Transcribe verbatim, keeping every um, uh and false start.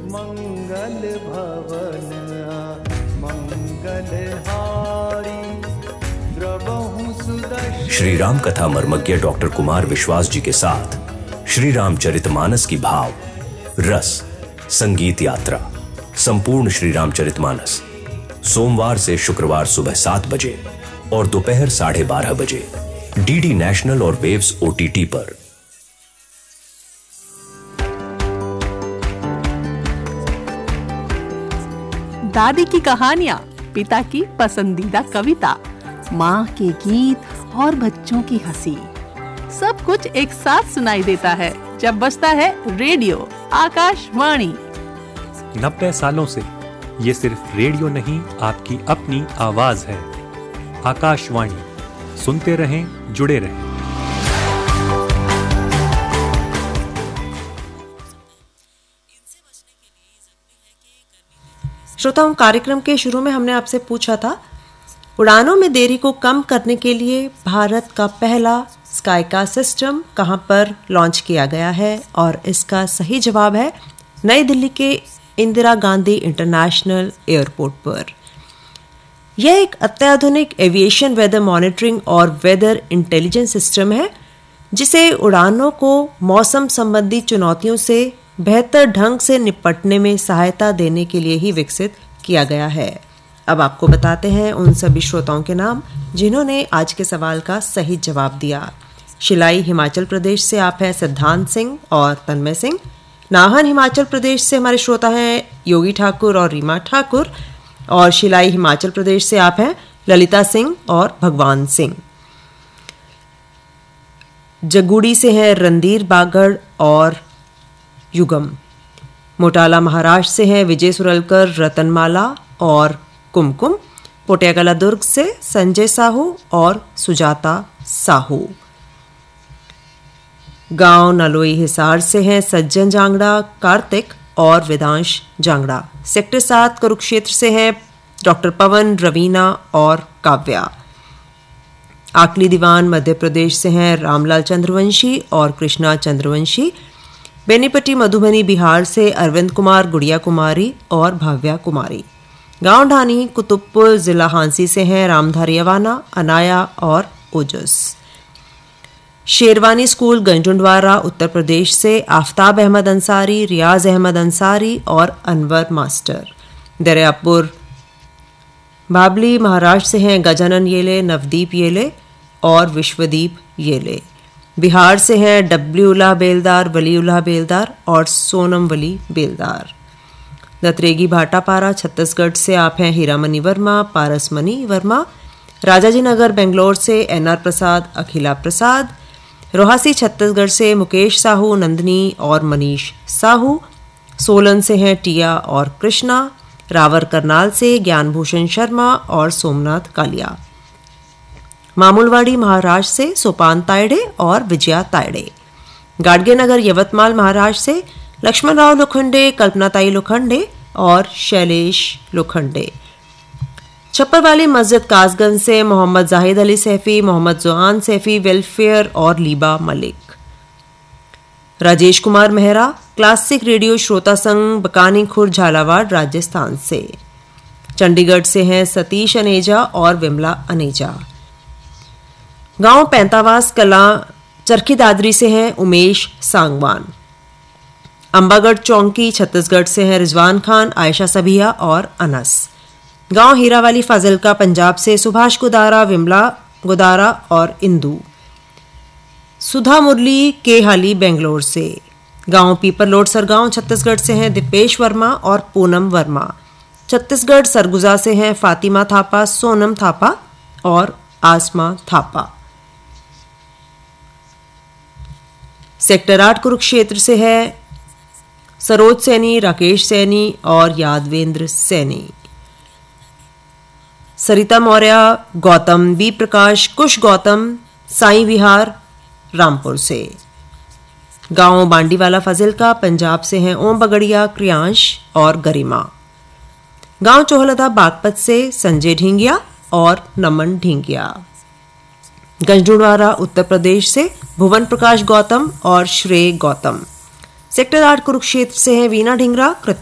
मंगल भवन मंगलहारी द्रवहु सुदर्शन। श्री राम कथा मर्मज्ञ डॉक्टर कुमार विश्वास जी के साथ श्री रामचरितमानस की भाव रस संगीत यात्रा संपूर्ण श्री रामचरितमानस सोमवार से शुक्रवार सुबह सात बजे और दोपहर साढ़े बारह बजे डीडी नेशनल और वेव्स ओटीटी पर। दादी की कहानियां, पिता की पसंदीदा कविता, माँ के गीत और बच्चों की हंसी, सब कुछ एक साथ सुनाई देता है जब बजता है रेडियो आकाशवाणी। नब्बे सालों से ये सिर्फ रेडियो नहीं, आपकी अपनी आवाज है। आकाशवाणी, सुनते रहें, जुड़े रहें। श्रोताओं, कार्यक्रम के शुरू में हमने आपसे पूछा था उड़ानों में देरी को कम करने के लिए भारत का पहला स्काईका सिस्टम कहां पर लॉन्च किया गया है, और इसका सही जवाब है नई दिल्ली के इंदिरा गांधी इंटरनेशनल एयरपोर्ट पर। यह एक अत्याधुनिक एविएशन वेदर मॉनिटरिंग और वेदर इंटेलिजेंस सिस्टम है जिसे उड़ानों को मौसम संबंधी चुनौतियों से बेहतर ढंग से निपटने में सहायता देने के लिए ही विकसित किया गया है। अब आपको बताते हैं उन सभी श्रोताओं के नाम जिन्होंने आज के सवाल का सही जवाब दिया। शिलाई हिमाचल प्रदेश से आप हैं सिद्धांत सिंह और तन्मय सिंह। नाहन हिमाचल प्रदेश से हमारे श्रोता हैं योगी ठाकुर और रीमा ठाकुर। और शिलाई हिमाचल प्रदेश से आप हैं ललिता सिंह और भगवान सिंह। जगुड़ी से हैं रणधीर बागड़ और युगम। मोटाला महाराष्ट्र से हैं विजय सुरलकर, रतनमाला और कुमकुम। पोटियागला दुर्ग से संजय साहू और सुजाता साहू। गांव नलोई हिसार से हैं सज्जन जांगड़ा, कार्तिक और वेदांश जांगड़ा। सेक्टर सात कुरुक्षेत्र से हैं डॉक्टर पवन, रवीना और काव्या। आकली दीवान मध्य प्रदेश से हैं रामलाल चंद्रवंशी और कृष्णा चंद्रवंशी। बेनीपट्टी मधुबनी बिहार से अरविंद कुमार, गुड़िया कुमारी और भाव्या कुमारी। गांव ढानी कुतुबपुर जिला हांसी से हैं रामधारी अवाना, अनाया और ओजस। शेरवानी स्कूल गंजुंडवारा उत्तर प्रदेश से आफ्ताब अहमद अंसारी, रियाज अहमद अंसारी और अनवर मास्टर। दरियापुर बाबली महाराष्ट्र से हैं गजानन येले, नवदीप येले और विश्वदीप येले। बिहार से हैं डब्ल्यूला बेलदार, वलीउल्लाह बेलदार और सोनम वली बेलदार। दत्रेगी भाटापारा छत्तीसगढ़ से आप हैं हीरामणि वर्मा, पारसमणि वर्मा। राजाजी नगर बेंगलोर से एनआर प्रसाद, अखिला प्रसाद। रोहासी छत्तीसगढ़ से मुकेश साहू, नंदनी और मनीष साहू। सोलन से हैं टिया और कृष्णा। रावर करनाल से ज्ञानभूषण शर्मा और सोमनाथ कालिया। मामूलवाड़ी महाराष्ट्र से सोपान तायडे और विजया तायडे। गाडगे नगर यवतमाल महाराष्ट्र से लक्ष्मण राव लोखंडे, कल्पनाताई लोखंडे और शैलेश लोखंडे। छप्परवाली मस्जिद कासगंज से मोहम्मद जाहिद अली सैफी, मोहम्मद जुआन सैफी वेलफेयर और लीबा मलिक। राजेश कुमार मेहरा क्लासिक रेडियो श्रोता संघ बकानी खुर्द झालावाड़ राजस्थान से। चंडीगढ़ से हैं सतीश अनेजा और विमला अनेजा। गांव पैंतावास कला चरखी दादरी से हैं उमेश सांगवान। अंबागढ़ चौंकी छत्तीसगढ़ से हैं रिजवान खान, आयशा सभिया और अनस। गांव हीरावाली फाजिलका पंजाब से सुभाष गुदारा, विमला गुदारा और इंदू। सुधा मुरली के हाली बेंगलोर से। गांव पीपरलोड सरगांव छत्तीसगढ़ से हैं दीपेश वर्मा और पूनम वर्मा। छत्तीसगढ़ सरगुजा से हैं फातिमा थापा, सोनम थापा और आसमा थापा। सेक्टर आठ कुरुक्षेत्र से है सरोज सैनी, राकेश सैनी और यादवेंद्र सैनी। सरिता मौर्य, गौतम बी प्रकाश, कुश गौतम, साई विहार रामपुर से। गांव बांडीवाला फाजिलका पंजाब से हैं ओम बगड़िया, क्रियांश और गरिमा। गांव चोहलदा बागपत से संजय ढींगिया और नमन ढींगिया। गंजडुड़वारा उत्तर प्रदेश से भुवन प्रकाश गौतम और श्रेय गौतम। सेक्टर आठ कुरुक्षेत्र से हैं वीना ढिंगरा,